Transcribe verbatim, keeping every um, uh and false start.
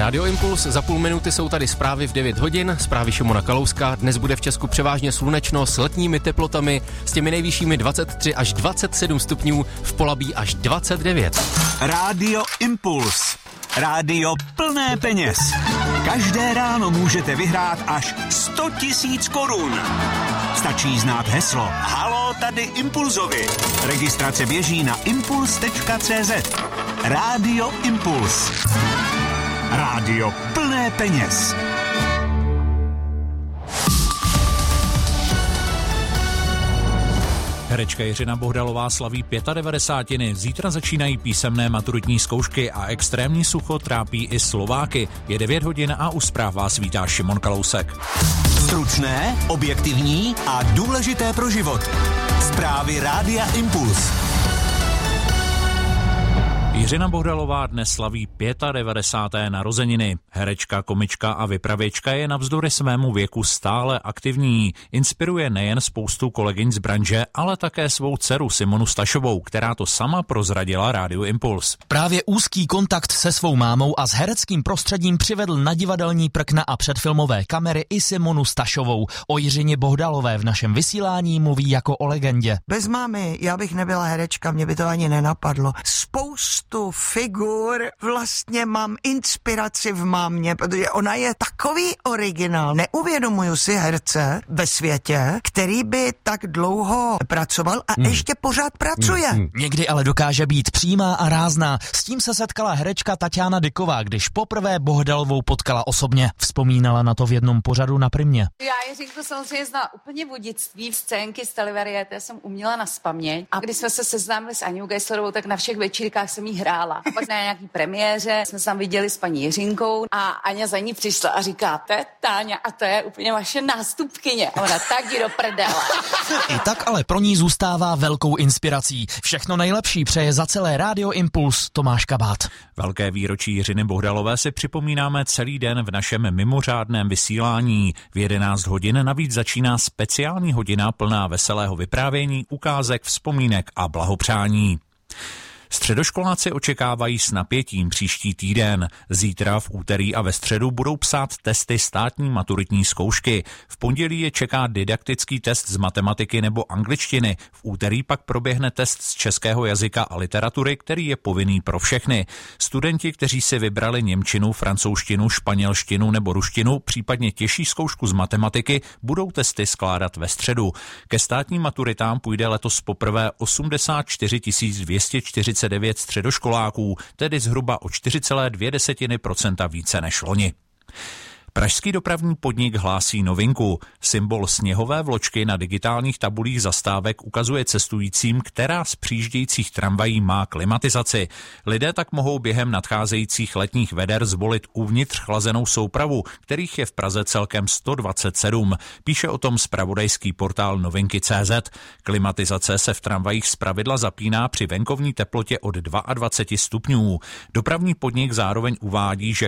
Radio Impuls, za půl minuty jsou tady zprávy v devět hodin, zprávy Šimona Kalouska. Dnes bude v Česku převážně slunečno s letními teplotami, s těmi nejvyššími dvacet tři až dvacet sedm stupňů, v Polabí až dvacet devět. Radio Impuls. Rádio plné peněz. Každé ráno můžete vyhrát až sto tisíc korun. Stačí znát heslo Haló, tady Impulzovi. Registrace běží na impuls tečka cé zet. Rádio Impuls. Rádio plné peněz. Herečka Jiřina Bohdalová slaví devadesátiny. Zítra začínají písemné maturitní zkoušky a extrémní sucho trápí i Slováky. Je devět hodin a u zpráv vás vítá Šimon Kalousek. Stručné, objektivní a důležité pro život. Zprávy Rádia Impuls. Jiřina Bohdalová dnes slaví devadesáté páté narozeniny. Herečka, komička a vypravěčka je navzdory svému věku stále aktivní. Inspiruje nejen spoustu kolegyň z branže, ale také svou dceru Simonu Stašovou, která to sama prozradila Rádiu Impuls. Právě úzký kontakt se svou mámou a s hereckým prostředím přivedl na divadelní prkna a předfilmové kamery i Simonu Stašovou. O Jiřině Bohdalové v našem vysílání mluví jako o legendě. Bez mámy já bych nebyla herečka, mě by to ani nenapadlo. Spoustu tu figur vlastně mám inspiraci v mámě, protože ona je takový originál. Neuvědomuju si herce ve světě, který by tak dlouho pracoval a hmm. ještě pořád pracuje. Hmm. Někdy ale dokáže být přímá a rázná. S tím se setkala herečka Tatiana Dyková, když poprvé Bohdalovou potkala osobně. Vzpomínala na to v jednom pořadu na Primě. Já Jiřinku samozřejmě znala úplně v dětství, v scénky z televariéty jsem uměla naspaměť. A když jsme se seznámili s Aňou Geislerovou, tak na všech večírkách jsem jí hrála. A pak na nějaký premiéře jsme se tam viděli s paní Jiřinkou a Aňa za ní přišla a říká, to je Táňa a to je úplně vaše nástupkyně. A ona, tak jdi do prdele. I tak ale pro ní zůstává velkou inspirací. Všechno nejlepší přeje za celé Rádio Impuls Tomáš Kabát. Velké výročí Jiřiny Bohdalové si připomínáme celý den v našem mimořádném vysílání. V jedenáct hodin navíc začíná speciální hodina plná veselého vyprávění, ukázek, vzpomínek a blahopřání. Středoškoláci očekávají s napětím příští týden. Zítra, v úterý a ve středu budou psát testy státní maturitní zkoušky. V pondělí je čeká didaktický test z matematiky nebo angličtiny. V úterý pak proběhne test z českého jazyka a literatury, který je povinný pro všechny. Studenti, kteří si vybrali němčinu, francouzštinu, španělštinu nebo ruštinu, případně těžší zkoušku z matematiky, budou testy skládat ve středu. Ke státním maturitám půjde letos poprvé osmdesát čtyři tisíc dvě stě čtyřicet devět středoškoláků, tedy zhruba o čtyři celé dvě procenta více než loni. Pražský dopravní podnik hlásí novinku. Symbol sněhové vločky na digitálních tabulích zastávek ukazuje cestujícím, která z přijíždějících tramvají má klimatizaci. Lidé tak mohou během nadcházejících letních veder zvolit uvnitř chlazenou soupravu, kterých je v Praze celkem sto dvacet sedm. Píše o tom zpravodajský portál novinky tečka cé zet. Klimatizace se v tramvajích zpravidla zapíná při venkovní teplotě od dvacet dva stupňů. Dopravní podnik zároveň uvádí, že